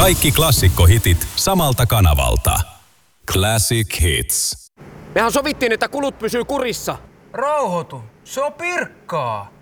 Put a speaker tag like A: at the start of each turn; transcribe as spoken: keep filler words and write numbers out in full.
A: Kaikki klassikkohitit samalta kanavalta. Classic Hits.
B: Mehän sovittiin, että kulut pysyy kurissa.
C: Rauhoitu, se on Pirkkaa.